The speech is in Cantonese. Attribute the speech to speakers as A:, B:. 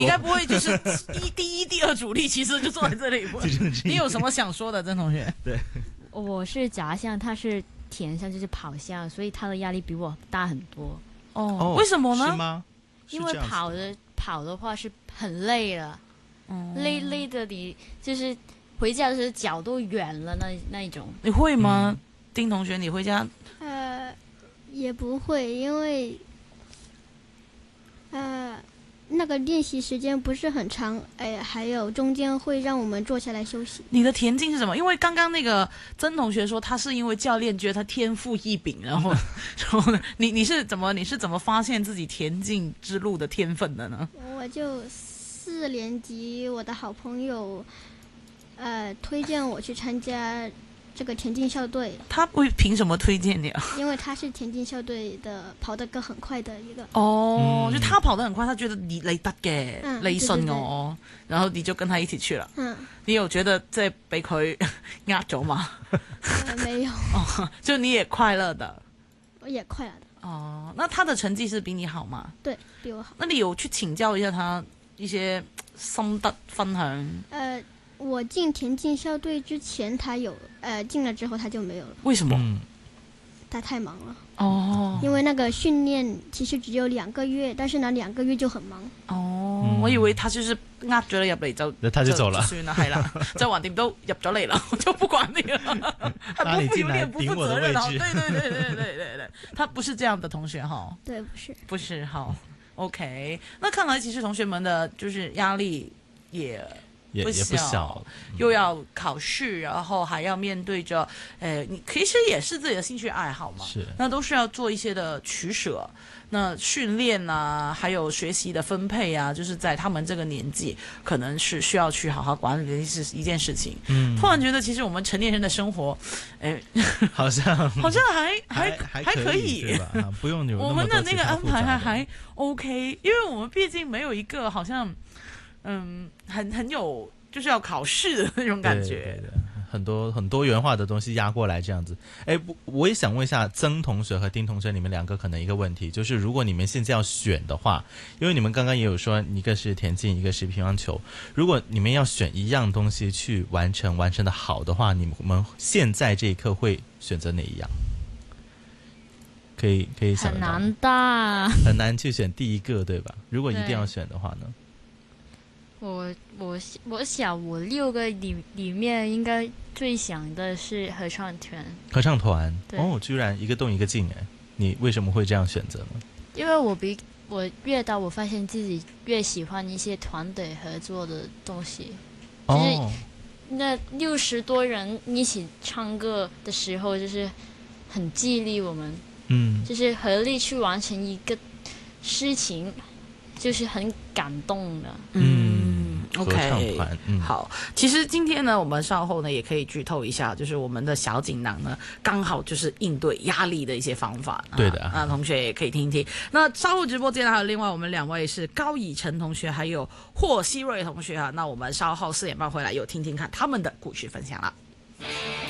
A: 你该不会就是第一、第二主力，其实就坐在这里？你有什么想说的，曾同学？
B: 对，
C: 我是杂项，他是田项，就是跑项，所以他的压力比我大很多。
A: 哦，为什么呢？
B: 是吗？
C: 因为跑的话是很累了，累的你就是回家的时候脚都软了那一种。
A: 你会吗，丁同学？你回家？
D: 也不会，因为那个练习时间不是很长，还有中间会让我们坐下来休息。
A: 你的田径是什么？因为刚刚那个曾同学说他是因为教练觉得他天赋异禀，然后呢，你是怎么发现自己田径之路的天分的呢？
D: 我就4年级，我的好朋友推荐我去参加这个田径校队。
A: 他会凭什么推荐你啊？
D: 因为他是田径校队的，跑得很快的一个。
A: 就他跑得很快，他觉得你得嘅，你信我，然後你就跟他一起去了。你有覺得即係俾佢呃咗嗎？
D: 沒有。
A: 就你也快樂的。
D: 我也快樂的。
A: 那他的成績是比你好嗎？
D: 對，比我好。
A: 那你有去請教一下他一些心得分享？
D: 我进田径校队之前他有，进了之后他就没有了。
A: 为什么？
D: 他太忙了。因为那个训练其實只有2個月，但是那2個月就很忙。
A: 我以為他就是呃咗你入嚟
B: 他就走了，
A: 算啦，係啦，就橫掂都入咗嚟啦，我就不管你了，
B: 拉你進來
A: 不負責任。對，他不是這樣的同學哈。
D: 對，
A: 不是好 OK。那看來其實同學們的就是壓力也不小，又要考試，然後還要面對着，你其實也是自己的興趣愛好嘛，
B: 是，
A: 那都是要做一些的取捨。那訓練啊，還有學習的分配啊，就是在他們這個年紀，可能是需要去好好管理的一件事情。突然覺得其實我們成年人的生活，
B: 好像
A: 還可以，
B: 對吧？不用有
A: 我們的那個安排還 OK， 因為我們畢竟沒有一個好像。很有就是要考試的那種感覺，
B: 對，很多元化的東西壓過來這樣子。我也想問一下曾同學和丁同學，你們兩個可能一個問題，就是如果你們現在要選的話，因為你們剛剛也有說一個是田徑，一個是乒乓球，如果你們要選一樣東西去完成的好的話，你們現在這一刻會選擇哪一樣？可以想得到，
C: 很難的，
B: 很難去選第一個，對吧？如果一定要選的話呢？
C: 我想我6個裡面應該最想的是合唱團。
B: 合唱團居然一個動一個靜，你為什麼會這樣選擇呢？
C: 因為我越大，我發現自己越喜歡一些團隊合作的東西。就是那60多人一起唱歌的時候，就是很激勵我們。就是合力去完成一個事情，就是很感動的。
A: OK，好。其實今天呢，我們稍後呢也可以劇透一下，就是我們的小錦囊呢，剛好就是應對壓力的一些方法。
B: 對的，
A: 同學也可以聽一聽。那稍後直播間還有另外我們2位是高以晨同學，還有霍希瑞同學啊。那我們稍後4點半回來又聽聽看他們的故事分享了。